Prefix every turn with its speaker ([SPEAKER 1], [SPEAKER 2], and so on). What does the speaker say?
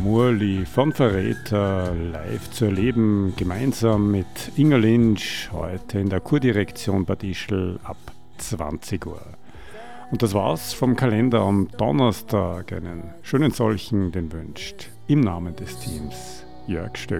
[SPEAKER 1] Murli von Verräter live zu erleben, gemeinsam mit Inga Lynch, heute in der Kurdirektion Bad Ischl ab 20 Uhr. Und das war's vom Kalender am Donnerstag. Einen schönen solchen, den wünscht im Namen des Teams Jörg Stöckl.